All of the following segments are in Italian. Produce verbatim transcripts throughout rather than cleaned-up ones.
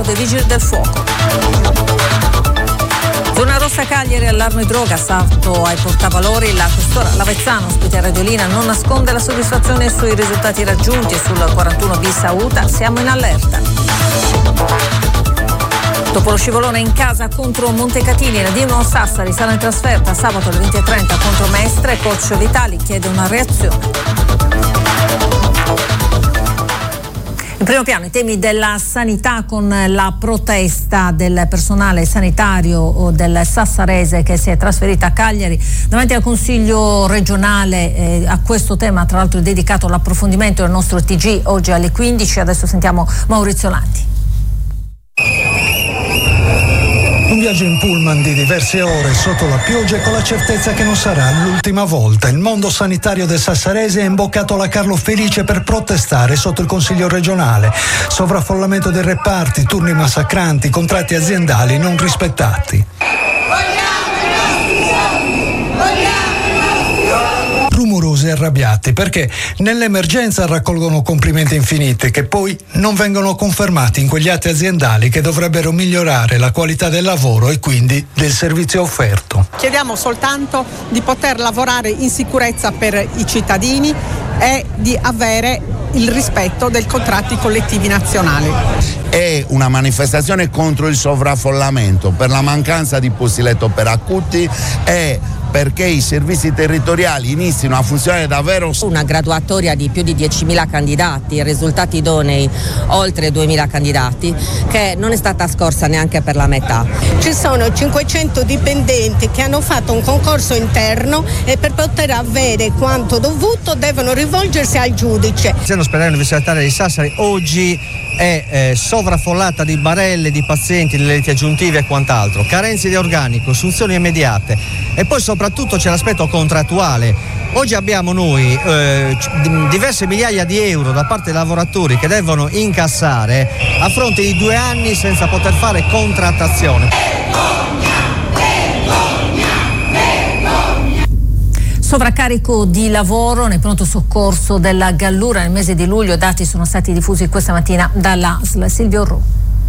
dei vigili del fuoco. Zona rossa Cagliari, allarme droga, assalto ai portavalori. La questura Lavezzano, ospite a Radiolina, non nasconde la soddisfazione sui risultati raggiunti sul quarantuno bis a Uta. Siamo in allerta. Dopo lo scivolone in casa contro Montecatini, la Dinamo Sassari sarà in trasferta sabato alle venti e trenta contro Mestre. Coach Vitali chiede una reazione. In primo piano i temi della sanità, con la protesta del personale sanitario del Sassarese che si è trasferita a Cagliari davanti al Consiglio regionale. Eh, a questo tema tra l'altro è dedicato l'approfondimento del nostro T G oggi alle quindici. Adesso sentiamo Maurizio Lanti. Un viaggio in pullman di diverse ore sotto la pioggia e con la certezza che non sarà l'ultima volta. Il mondo sanitario del Sassarese è imboccato alla Carlo Felice per protestare sotto il Consiglio regionale. Sovraffollamento dei reparti, turni massacranti, contratti aziendali non rispettati. Rumorosi e arrabbiati perché nell'emergenza raccolgono complimenti infiniti che poi non vengono confermati in quegli atti aziendali che dovrebbero migliorare la qualità del lavoro e quindi del servizio offerto. Chiediamo soltanto di poter lavorare in sicurezza per i cittadini e di avere il rispetto dei contratti collettivi nazionali. È una manifestazione contro il sovraffollamento, per la mancanza di posti letto per acuti e perché i servizi territoriali inizino a funzionare davvero. Una graduatoria di più di diecimila candidati, risultati idonei oltre duemila candidati, che non è stata scorsa neanche per la metà. Ci sono cinquecento dipendenti che hanno fatto un concorso interno e per poter avere quanto dovuto devono rivolgersi al giudice. L'azienda ospedaliera universitaria di Sassari oggi è eh, sovraffollata di barelle, di pazienti, di letti aggiuntivi e quant'altro, carenze di organico, assunzioni immediate e poi soprattutto c'è l'aspetto contrattuale. Oggi abbiamo noi eh, diverse migliaia di euro da parte dei lavoratori che devono incassare a fronte di due anni senza poter fare contrattazione. Sovraccarico di lavoro nel pronto soccorso della Gallura nel mese di luglio. Dati sono stati diffusi questa mattina dall'A S L. Silvio Orru.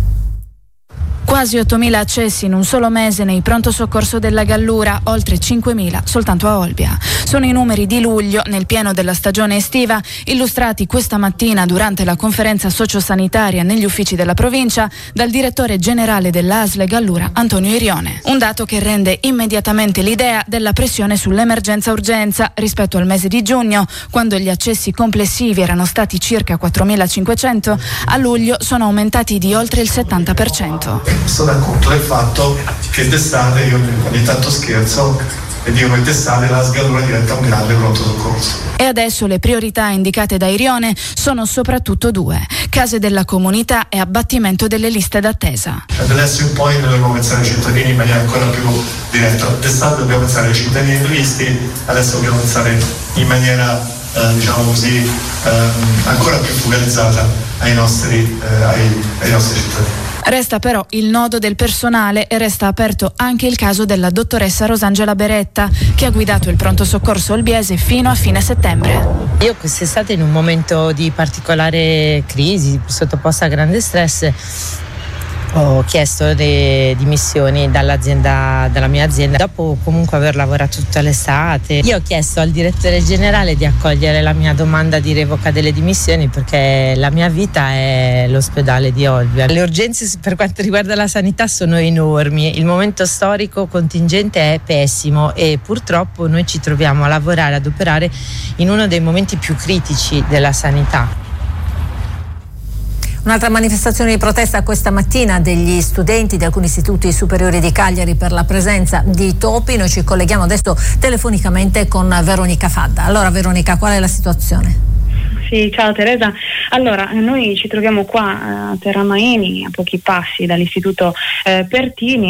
Quasi ottomila accessi in un solo mese nei pronto soccorso della Gallura, oltre cinquemila soltanto a Olbia. Sono i numeri di luglio, nel pieno della stagione estiva, illustrati questa mattina durante la conferenza sociosanitaria negli uffici della provincia dal direttore generale dell'A S L Gallura, Antonio Irione. Un dato che rende immediatamente l'idea della pressione sull'emergenza-urgenza rispetto al mese di giugno, quando gli accessi complessivi erano stati circa quattromilacinquecento, a luglio sono aumentati di oltre il settanta per cento. Questo dà conto del fatto che d'estate, io ogni tanto scherzo e dico che d'estate la Gallura diventa un grande pronto soccorso. E adesso le priorità indicate da Irione sono soprattutto due: case della comunità e abbattimento delle liste d'attesa. Da adesso in poi noi dobbiamo pensare ai cittadini in maniera ancora più diretta. D'estate dobbiamo pensare ai cittadini previsti, adesso dobbiamo pensare in maniera eh, diciamo così eh, ancora più focalizzata ai nostri, eh, ai, ai nostri cittadini. Resta però il nodo del personale e resta aperto anche il caso della dottoressa Rosangela Beretta, che ha guidato il pronto soccorso olbiese fino a fine settembre. Io quest'estate, in un momento di particolare crisi, sottoposta a grande stress, ho chiesto le dimissioni dall'azienda, dalla mia azienda, dopo comunque aver lavorato tutta l'estate. Io ho chiesto al direttore generale di accogliere la mia domanda di revoca delle dimissioni, perché la mia vita è l'ospedale di Olbia. Le urgenze per quanto riguarda la sanità sono enormi, il momento storico contingente è pessimo e purtroppo noi ci troviamo a lavorare, ad operare in uno dei momenti più critici della sanità. Un'altra manifestazione di protesta questa mattina degli studenti di alcuni istituti superiori di Cagliari per la presenza di topi. Noi ci colleghiamo adesso telefonicamente con Veronica Fadda. Allora Veronica, qual è la situazione? Sì, ciao Teresa. Allora, noi ci troviamo qua a Terramaini, a pochi passi dall'istituto eh, Pertini.